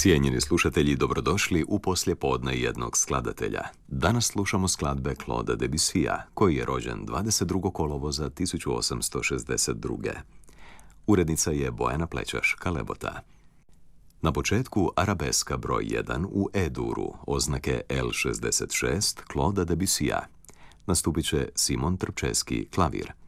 Cijenjeni slušatelji, dobrodošli u poslijepodne jednog skladatelja. Danas slušamo skladbe Clauda Debussya, koji je rođen 22. kolovoza 1862. Urednica je Bojana Plećaš-Kalebota. Na početku arabeska broj 1 u E-duru, oznake L66 Clauda Debussya. Nastupit će Simon Trpčeski, klavir.